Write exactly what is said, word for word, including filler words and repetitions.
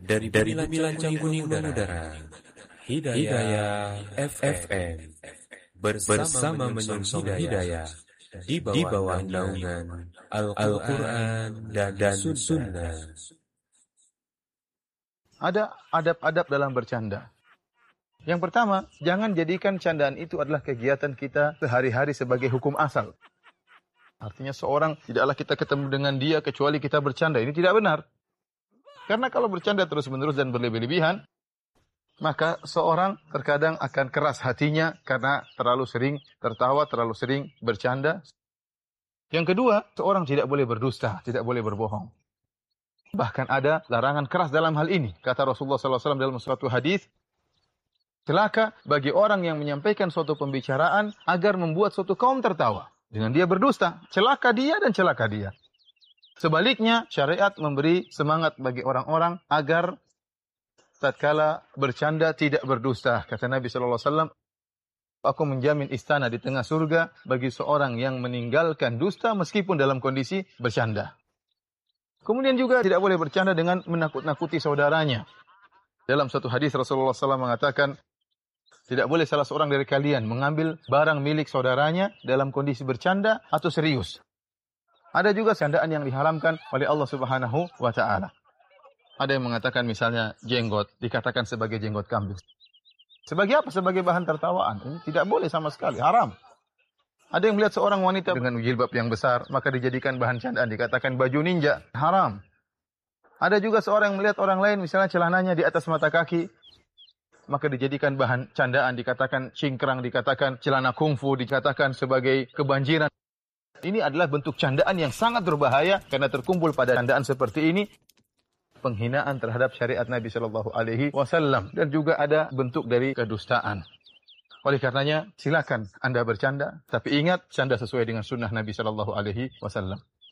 dari dari Bumi Lancang Kuning Mengudara, Hidayah F M bersama menyongsong hidayah di bawah naungan Al-Quran dan, dan Sunnah. Ada adab-adab dalam bercanda. Yang pertama, jangan jadikan candaan itu adalah kegiatan kita sehari-hari sebagai hukum asal. Artinya seorang tidaklah kita ketemu dengan dia kecuali kita bercanda. Ini tidak benar. Karena kalau bercanda terus-menerus dan berlebih-lebihan, maka seorang terkadang akan keras hatinya karena terlalu sering tertawa, terlalu sering bercanda. Yang kedua, seorang tidak boleh berdusta, tidak boleh berbohong. Bahkan ada larangan keras dalam hal ini. Kata Rasulullah sallallahu alaihi wasallam dalam suatu hadis, celaka bagi orang yang menyampaikan suatu pembicaraan agar membuat suatu kaum tertawa. Dengan dia berdusta, celaka dia dan celaka dia. Sebaliknya, syariat memberi semangat bagi orang-orang agar tatkala bercanda tidak berdusta. Kata Nabi sallallahu alaihi wasallam, aku menjamin istana di tengah surga bagi seorang yang meninggalkan dusta meskipun dalam kondisi bercanda. Kemudian juga tidak boleh bercanda dengan menakut-nakuti saudaranya. Dalam satu hadis Rasulullah sallallahu alaihi wasallam mengatakan, tidak boleh salah seorang dari kalian mengambil barang milik saudaranya dalam kondisi bercanda atau serius. Ada juga candaan yang diharamkan oleh Allah Subhanahu wa taala. Ada yang mengatakan misalnya jenggot dikatakan sebagai jenggot kambing. Sebagai apa? Sebagai bahan tertawaan. Ini tidak boleh sama sekali, haram. Ada yang melihat seorang wanita dengan jilbab yang besar, maka dijadikan bahan candaan, dikatakan baju ninja, haram. Ada juga seorang yang melihat orang lain misalnya celananya di atas mata kaki, maka dijadikan bahan candaan, dikatakan cingkrang, dikatakan celana kungfu, dikatakan sebagai kebanjiran. Ini adalah bentuk candaan yang sangat berbahaya karena terkumpul pada candaan seperti ini penghinaan terhadap syariat Nabi Shallallahu Alaihi Wasallam dan juga ada bentuk dari kedustaan. Oleh karenanya silakan Anda bercanda, tapi ingat canda sesuai dengan sunnah Nabi Shallallahu Alaihi Wasallam.